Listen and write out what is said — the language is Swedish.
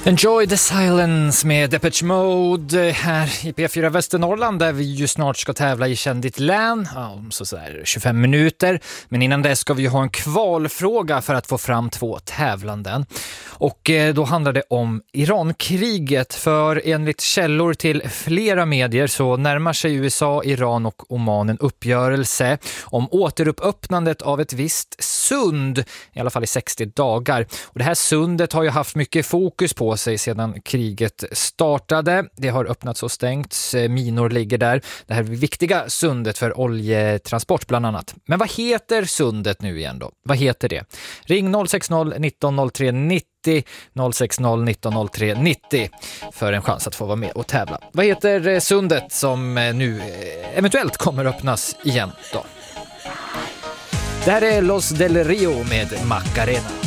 Enjoy the silence med Depeche Mode här i P4 Västernorrland, där vi ju snart ska tävla i Känn ditt län om sådär 25 minuter. Men innan det ska vi ju ha en kvalfråga för att få fram 2 tävlanden. Och då handlar det om Irankriget, för enligt källor till flera medier så närmar sig USA, Iran och Oman en uppgörelse om återupöppnandet av ett visst sund, i alla fall i 60 dagar. Och det här sundet har ju haft mycket fokus på sig sedan kriget startade. Det har öppnats och stängts, minor ligger där. Det här är viktiga sundet för oljetransport bland annat. Men vad heter sundet nu igen då? Vad heter det? Ring 060 1903 90 060 1903 90 för en chans att få vara med och tävla. Vad heter sundet som nu eventuellt kommer öppnas igen då? Det här är Los del Rio med Macarena.